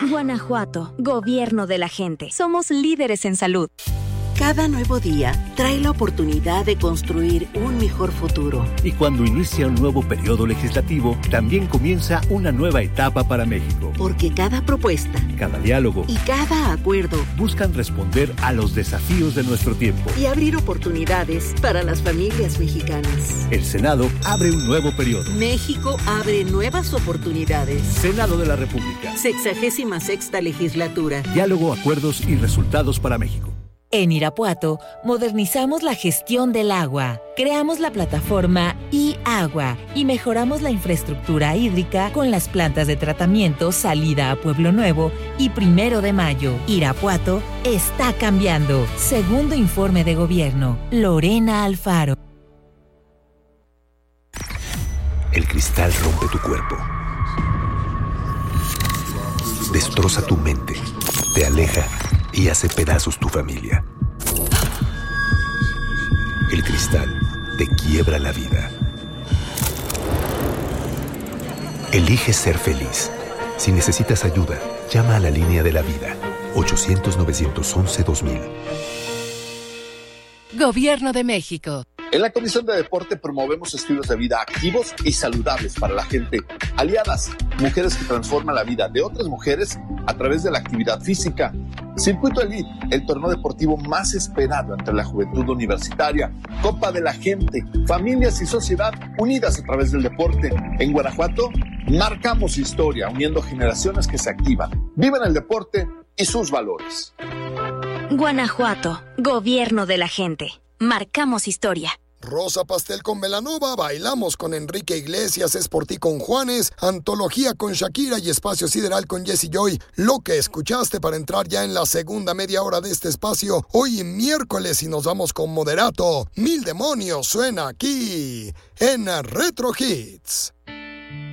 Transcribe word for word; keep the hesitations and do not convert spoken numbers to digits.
Guanajuato, gobierno de la gente. Somos líderes en salud. Cada nuevo día trae la oportunidad de construir un mejor futuro. Y cuando inicia un nuevo periodo legislativo, también comienza una nueva etapa para México. Porque cada propuesta, cada diálogo y cada acuerdo buscan responder a los desafíos de nuestro tiempo y abrir oportunidades para las familias mexicanas. El Senado abre un nuevo periodo. México abre nuevas oportunidades. Senado de la República. Sexagésima sexta legislatura. Diálogo, acuerdos y resultados para México. En Irapuato, modernizamos la gestión del agua, creamos la plataforma iAgua y mejoramos la infraestructura hídrica con las plantas de tratamiento Salida a Pueblo Nuevo y Primero de Mayo. Irapuato está cambiando. Segundo informe de gobierno. Lorena Alfaro. El cristal rompe tu cuerpo. Destroza tu mente. Te aleja y hace pedazos tu familia. El cristal te quiebra la vida. Elige ser feliz. Si necesitas ayuda, llama a la línea de la vida. ochocientos, novecientos once, dos mil. Gobierno de México. En la Comisión de Deporte promovemos estilos de vida activos y saludables para la gente. Aliadas, mujeres que transforman la vida de otras mujeres a través de la actividad física. Circuito Elite, el torneo deportivo más esperado entre la juventud universitaria. Copa de la Gente, familias y sociedad unidas a través del deporte. En Guanajuato, marcamos historia, uniendo generaciones que se activan, viven el deporte y sus valores. Guanajuato, gobierno de la gente. Marcamos historia. Rosa Pastel con Belanova, Bailamos con Enrique Iglesias, Es por ti con Juanes, Antología con Shakira y Espacio Sideral con Jesse Joy. Lo que escuchaste para entrar ya en la segunda media hora de este espacio, hoy miércoles, y nos vamos con Moderato. Mil Demonios suena aquí en Retro Hits.